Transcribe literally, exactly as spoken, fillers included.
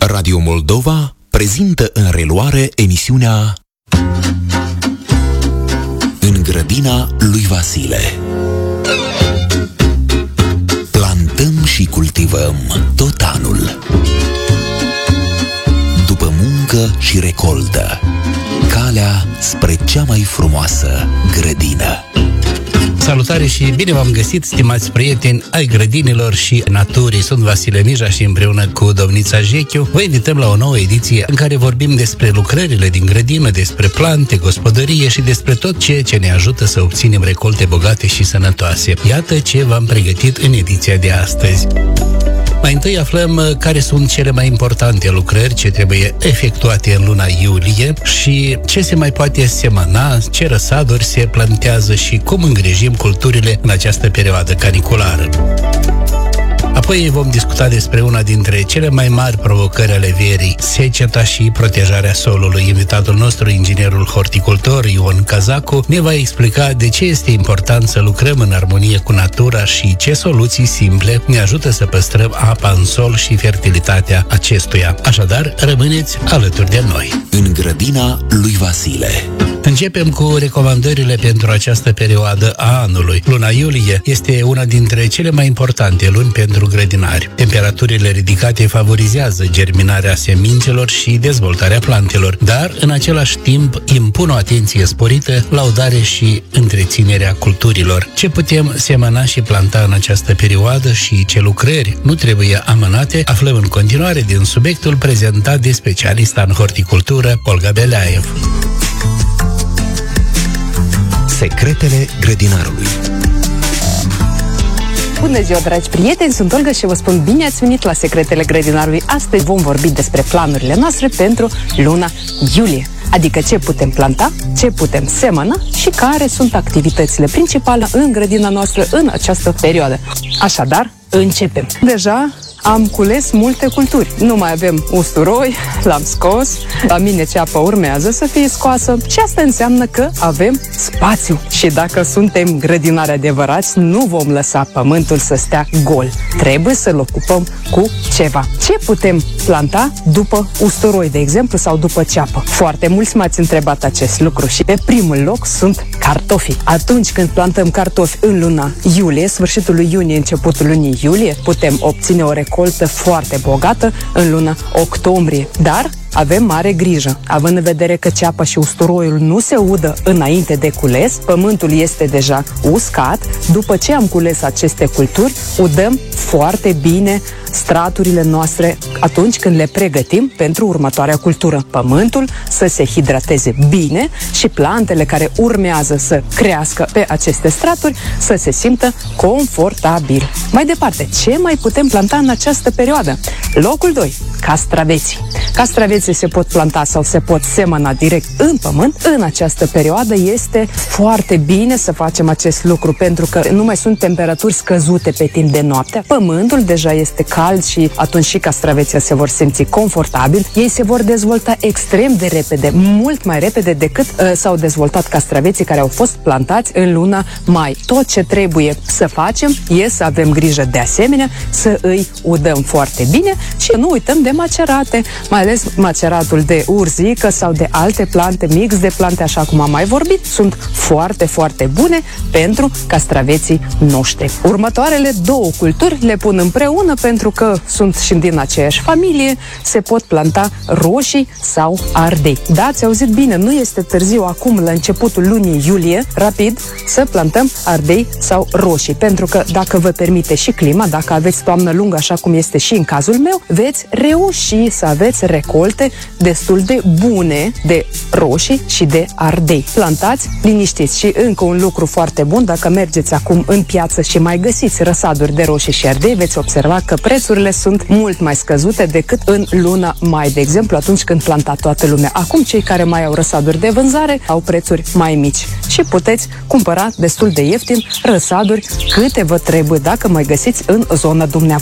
Radio Moldova prezintă în reluare emisiunea În grădina lui Vasile. Plantăm și cultivăm tot anul. După muncă și recoltă, calea spre cea mai frumoasă grădină. Salutare și bine v-am găsit, stimați prieteni ai grădinilor și naturii. Sunt Vasile Mija și împreună cu domnița Jechiu vă invităm la o nouă ediție în care vorbim despre lucrările din grădină, despre plante, gospodărie și despre tot ceea ce ne ajută să obținem recolte bogate și sănătoase. Iată ce v-am pregătit în ediția de astăzi. Mai întâi aflăm care sunt cele mai importante lucrări ce trebuie efectuate în luna iulie și ce se mai poate semăna, ce răsaduri se plantează și cum îngrijim culturile în această perioadă caniculară. Apoi vom discuta despre una dintre cele mai mari provocări ale verii, seceta și protejarea solului. Invitatul nostru, inginerul horticultor Ion Cazacu, ne va explica de ce este important să lucrăm în armonie cu natura și ce soluții simple ne ajută să păstrăm apa în sol și fertilitatea acestuia. Așadar, rămâneți alături de noi. În grădina lui Vasile. Începem cu recomandările pentru această perioadă a anului. Luna iulie este una dintre cele mai importante luni pentru grădinari. Temperaturile ridicate favorizează germinarea semințelor și dezvoltarea plantelor, dar în același timp impun o atenție sporită la udare și întreținerea culturilor. Ce putem semăna și planta în această perioadă și ce lucrări nu trebuie amânate, aflăm în continuare din subiectul prezentat de specialista în horticultură, Olga Beleaev. Secretele grădinarului. Bună ziua, dragi prieteni, sunt Olga și vă spun bine ați venit la Secretele grădinarului. Astăzi vom vorbi despre planurile noastre pentru luna iulie. Adică ce putem planta, ce putem semăna și care sunt activitățile principale în grădina noastră în această perioadă. Așadar, începem. Deja am cules multe culturi. Nu mai avem usturoi, l-am scos, la mine ceapa urmează să fie scoasă și asta înseamnă că avem spațiu. Și dacă suntem grădinari adevărați, nu vom lăsa pământul să stea gol. Trebuie să-l ocupăm cu ceva. Ce putem planta după usturoi, de exemplu, sau după ceapă? Foarte mulți m-ați întrebat acest lucru și pe primul loc sunt cartofii. Atunci când plantăm cartofi în luna iulie, sfârșitul lui iunie, începutul lunii iulie, putem obține o recoltă foarte bogată în luna octombrie. Dar avem mare grijă, având în vedere că ceapa și usturoiul nu se udă înainte de cules, pământul este deja uscat. După ce am cules aceste culturi, udăm foarte bine straturile noastre atunci când le pregătim pentru următoarea cultură. Pământul să se hidrateze bine și plantele care urmează să crească pe aceste straturi să se simtă confortabil. Mai departe, ce mai putem planta în această perioadă? Locul doi. Castraveții. Castraveții se pot planta sau se pot semăna direct în pământ. În această perioadă este foarte bine să facem acest lucru pentru că nu mai sunt temperaturi scăzute pe timp de noapte. Pământul deja este cald și atunci și castraveții se vor simți confortabil. Ei se vor dezvolta extrem de repede, mult mai repede decât uh, s-au dezvoltat castraveții care au fost plantați în luna mai. Tot ce trebuie să facem e să avem grijă de asemenea să îi udăm foarte bine și nu uităm de macerate, mai ales maceratul de urzică sau de alte plante, mix de plante, așa cum am mai vorbit, sunt foarte, foarte bune pentru castraveții noștri. Următoarele două culturi le pun împreună pentru că sunt și din aceeași familie, se pot planta roșii sau ardei. Da, ați auzit bine, nu este târziu acum, la începutul lunii iulie, rapid, să plantăm ardei sau roșii, pentru că dacă vă permite și clima, dacă aveți toamnă lungă, așa cum este și în cazul meu, veți reuși să aveți recolte destul de bune de roșii și de ardei. Plantați liniștiți. Și încă un lucru foarte bun, dacă mergeți acum în piață și mai găsiți răsaduri de roșii și ardei, veți observa că prețurile sunt mult mai scăzute decât în luna mai, de exemplu, atunci când planta toată lumea. Acum cei care mai au răsaduri de vânzare au prețuri mai mici și puteți cumpăra destul de ieftin răsaduri câte vă trebuie dacă mai găsiți în zona dumneavoastră.